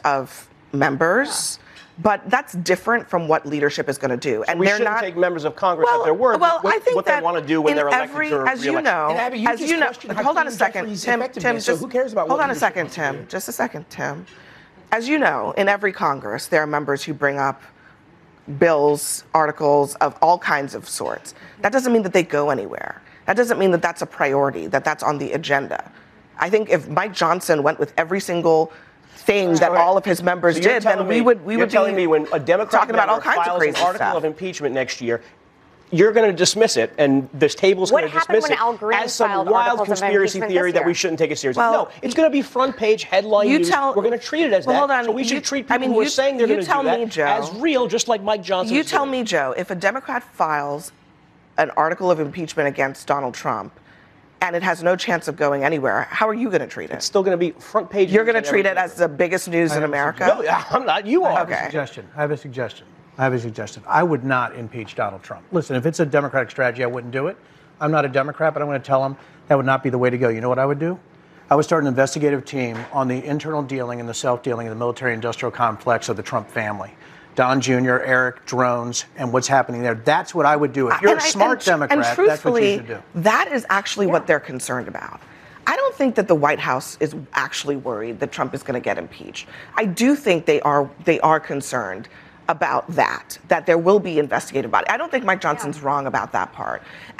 of members. But that's different from what leadership is going to do. And we shouldn't take members of Congress at their word. I think what they want to do when they're elected or as you know, hold on a second, Tim. So who cares about? Hold on a second, Tim. Just a second, Tim. As you know, in every Congress, there are members who bring up bills, articles of all kinds of sorts. That doesn't mean that they go anywhere. That doesn't mean that that's a priority, that that's on the agenda. I think if Mike Johnson went with every single thing that all of his members did, then we would be telling me when a Democrat talking about all kinds of crazy files an article stuff of impeachment next year, you're going to dismiss it, and this table's going to dismiss it as some wild conspiracy theory that we shouldn't take it seriously. No, it's going to be front page headline news. We're going to treat it as that. Hold on. So we should treat people who are saying they're going to do that as real, just like Mike Johnson. You tell me, Joe, if a Democrat files an article of impeachment against Donald Trump, and it has no chance of going anywhere, how are you going to treat it? It's still going to be front page. You're going to treat it as the biggest news in America? No, I'm not. You are. I have a suggestion. I would not impeach Donald Trump. Listen, if it's a Democratic strategy, I wouldn't do it. I'm not a Democrat, but I'm going to tell them that would not be the way to go. You know what I would do? I would start an investigative team on the internal dealing and the self-dealing in the military-industrial complex of the Trump family. Don Jr., Eric, drones, and what's happening there. That's what I would do. If you're a smart Democrat, that's what you should do. That is actually what they're concerned about. I don't think that the White House is actually worried that Trump is going to get impeached. I do think they are concerned about that there will be investigative body. I don't think Mike Johnson's wrong about that part.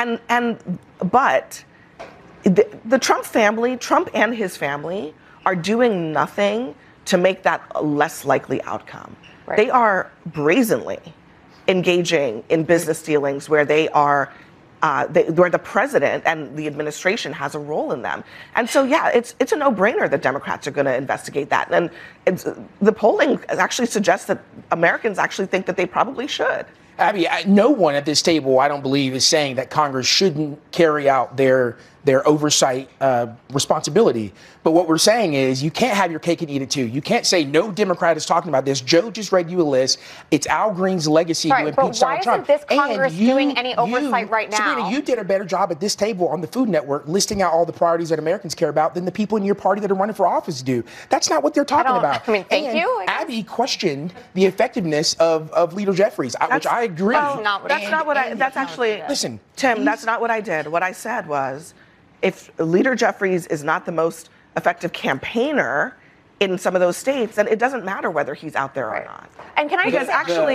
But the Trump family, Trump and his family, are doing nothing to make that a less likely outcome. Right. They are brazenly engaging in business dealings where they are, where the president and the administration has a role in them. And so, yeah, it's a no-brainer that Democrats are going to investigate that. And the polling actually suggests that Americans actually think that they probably should. Abby, no one at this table, I don't believe, is saying that Congress shouldn't carry out their oversight responsibility. But what we're saying is you can't have your cake and eat it too. You can't say no Democrat is talking about this. Joe just read you a list. It's Al Green's legacy to impeach Donald Trump. Why isn't this Congress doing any oversight right now? Sabrina, you did a better job at this table on the Food Network listing out all the priorities that Americans care about than the people in your party that are running for office do. That's not what they're talking about. I mean, thank you. Abby questioned the effectiveness of Leader Jeffries, which I agree. Listen, Tim, that's not what I did. What I said was, if Leader Jeffries is not the most effective campaigner in some of those states, then it doesn't matter whether he's out there or not. And can I because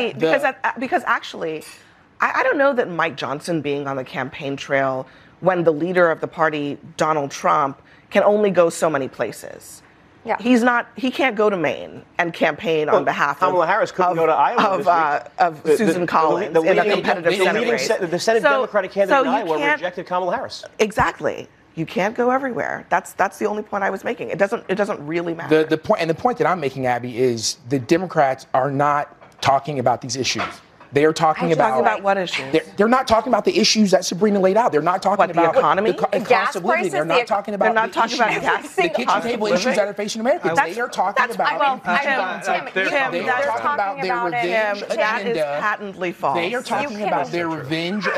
actually, I don't know that Mike Johnson being on the campaign trail when the leader of the party, Donald Trump, can only go so many places. Yeah. He can't go to Maine and campaign on behalf Kamala Harris couldn't go to Iowa of Susan Collins in a competitive Senate race. The Senate Democratic candidate in Iowa rejected Kamala Harris. Exactly. You can't go everywhere. That's the only point I was making. It doesn't really matter. The point that I'm making, Abby, is the Democrats are not talking about these issues. They are talking about what issues? They're not talking about the issues that Sabrina laid out. They're not talking about the economy, the cost of living. They're not talking about the kitchen table issues that are facing Americans. They are talking about Tim, that is patently false. They are talking about their revenge